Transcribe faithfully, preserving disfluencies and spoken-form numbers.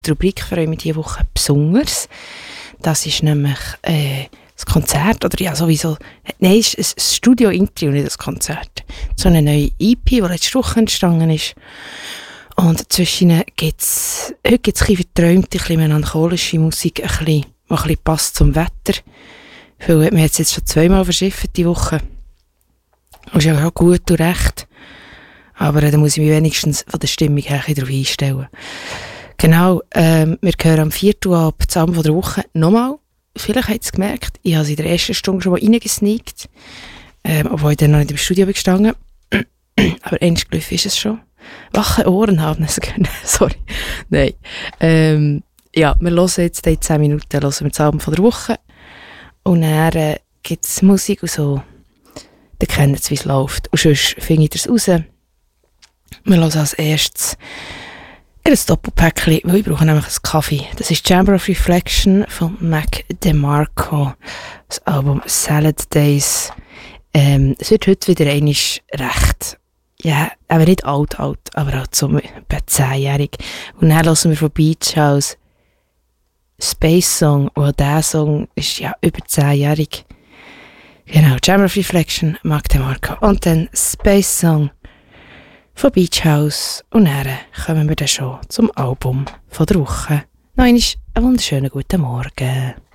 die Rubrik freue ich mich diese Woche besonders. Das ist nämlich äh, das Konzert, oder ja sowieso, nein, es ist ein Studio-Interview, nicht das Konzert. So eine neue E P, die letzte Woche entstanden ist. Und zwischen gibt es, heute gibt es ein bisschen verträumte, ein bisschen melancholische Musik, ein bisschen, die ein bisschen passt zum Wetter. Weil wir hat es jetzt schon zweimal verschifft die Woche. Und ist ja auch gut und recht. Aber äh, da muss ich mich wenigstens von der Stimmung her darauf einstellen. Genau, ähm, wir hören am vierten ab, das Album von der Woche, nochmal. Vielleicht habt ihr es gemerkt, ich habe es in der ersten Stunde schon mal reingesneakt. Ähm, obwohl ich dann noch nicht im Studio bin gestanden. Aber eins Glück ist es schon. Wache Ohren haben es können. Sorry. Nein. Ähm, ja, wir hören jetzt in zehn Minuten hören wir das Album von der Woche. Und dann äh, gibt es Musik und so. Dann kennt ihr, wie es läuft. Und sonst findet ihr es raus. Wir hören als erstes ein Doppelpäckchen, weil ich brauche nämlich einen Kaffee. Das ist Chamber of Reflection von Mac DeMarco. Das Album Salad Days. Ähm, es wird heute wieder einmal recht, ja, aber nicht alt, alt, aber auch so etwa zehnjährig. Und dann hören wir von Beach House Space Song. Und dieser Song ist ja über zehnjährig. Genau, Chamber of Reflection, Mac DeMarco. Und dann Space Song von Beach House. Und dann kommen wir dann schon zum Album von der Woche. Noch einmal einen wunderschönen guten Morgen.